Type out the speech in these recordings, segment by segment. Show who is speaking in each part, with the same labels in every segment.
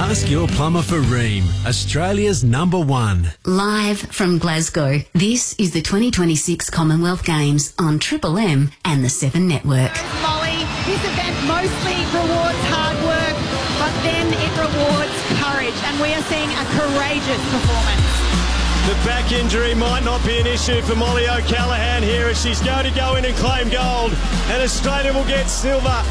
Speaker 1: Ask your plumber for Rheem, Australia's #1.
Speaker 2: Live from Glasgow, this is the 2026 Commonwealth Games on Triple M and the 7 Network.
Speaker 3: Molly, this event mostly rewards hard work, but then it rewards courage, and we are seeing a courageous performance.
Speaker 4: The back injury might not be an issue for Molly O'Callaghan here as she's going to go in and claim gold, and Australia will get silver.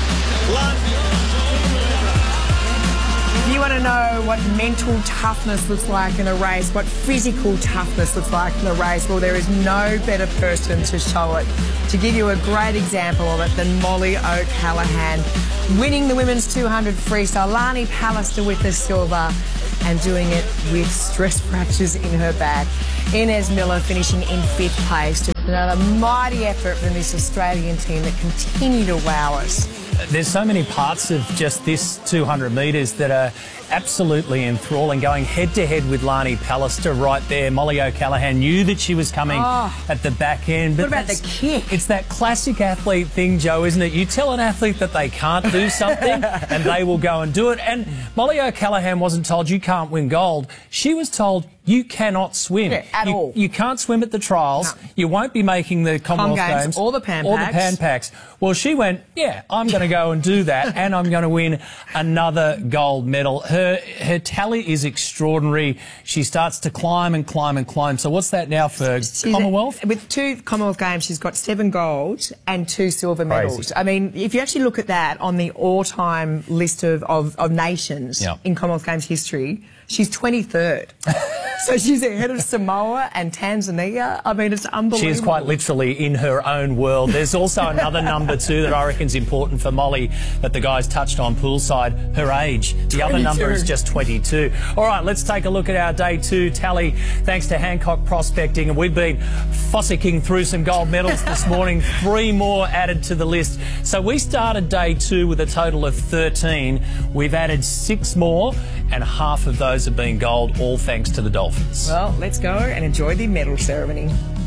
Speaker 5: If you want to know what mental toughness looks like in a race, what physical toughness looks like in a race, well, there is no better person to show it. To give you a great example of it than Molly O'Callaghan, winning the women's 200 freestyle, Lani Pallister with the silver, and doing it with stress fractures in her back. Inez Miller finishing in 5th place. Another mighty effort from this Australian team that continue to wow us.
Speaker 6: There's so many parts of just this 200 metres that are absolutely enthralling, going head-to-head with Lani Pallister right there. Molly O'Callaghan knew that she was coming at the back end. But
Speaker 5: what about the kick?
Speaker 6: It's that classic athlete thing, Joe, isn't it? You tell an athlete that they can't do something and they will go and do it. And Molly O'Callaghan wasn't told you can't win gold. She was told you cannot swim.
Speaker 5: Yeah, at all.
Speaker 6: You can't swim at the trials. No. You won't be making the Commonwealth Games.
Speaker 5: Or the Pan Packs.
Speaker 6: Or the Pan Packs. Well, she went, yeah, I'm going to go and do that, and I'm going to win another gold medal. Her tally is extraordinary. She starts to climb and climb and climb. So what's that now for Commonwealth?
Speaker 5: With 2 Commonwealth Games, she's got 7 gold and 2 silver medals. I mean, if you actually look at that on the all-time list of nations in Commonwealth Games history, she's 23rd. So she's ahead of Samoa and Tanzania. I mean, it's unbelievable.
Speaker 6: She is quite literally in her own world. There's also another number too that I reckon is important for Molly that the guys touched on poolside, her age. The 22. Other number is just 22. All right, let's take a look at our day 2 tally thanks to Hancock Prospecting. And we've been fossicking through some gold medals this morning. 3 more added to the list. So we started day 2 with a total of 13. We've added 6 more, and half of those have been gold, all thanks to the Dolphins.
Speaker 5: Well, let's go and enjoy the medal ceremony.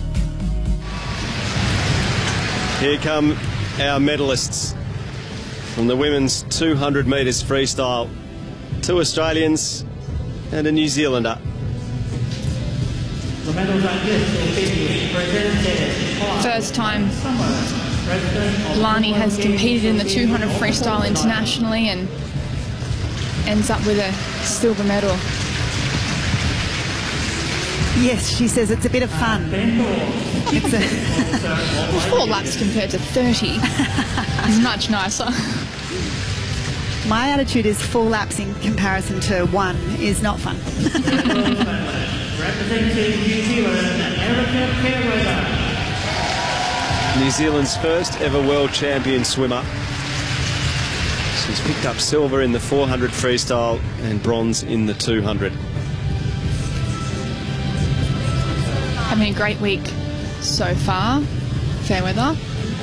Speaker 4: Here come our medalists from the women's 200 metres freestyle. 2 Australians and a New Zealander.
Speaker 7: First time Lani has competed in the 200 freestyle internationally and ends up with a silver medal.
Speaker 8: Yes, she says it's a bit of fun. It's
Speaker 7: well, 4 laps compared to 30 is much nicer.
Speaker 8: My attitude is 4 laps in comparison to 1 is not fun.
Speaker 9: Representing New Zealand, Erica Fairweather.
Speaker 4: New Zealand's first ever world champion swimmer. She's picked up silver in the 400 freestyle and bronze in the 200.
Speaker 7: Having a great week so far, Fairweather.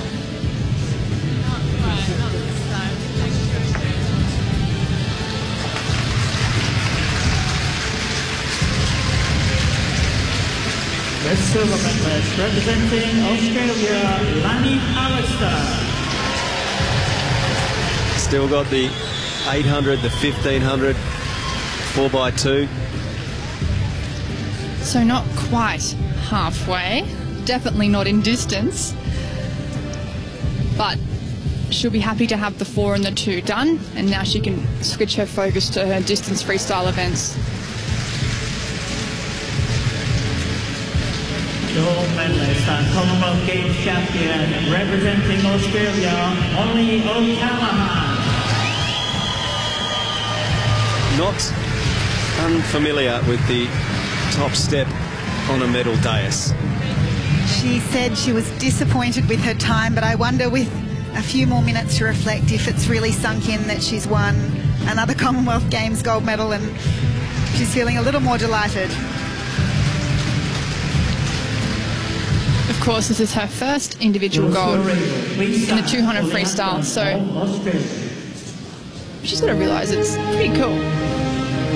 Speaker 9: The silver medalist representing Australia, Lani Pallister.
Speaker 4: Still got the 800, the 1500, 4x2.
Speaker 7: So not quite halfway, definitely not in distance, but she'll be happy to have the 4 and the 2 done, and now she can switch her focus to her distance freestyle events.
Speaker 9: Gold medalist and Commonwealth Games champion representing Australia, Molly O'Callaghan.
Speaker 4: Not unfamiliar with the top step on a medal dais.
Speaker 8: She said she was disappointed with her time, but I wonder with a few more minutes to reflect if it's really sunk in that she's won another Commonwealth Games gold medal and she's feeling a little more delighted.
Speaker 7: Of course, this is her first individual gold in the 200 freestyle, so she's got to realise it's pretty cool.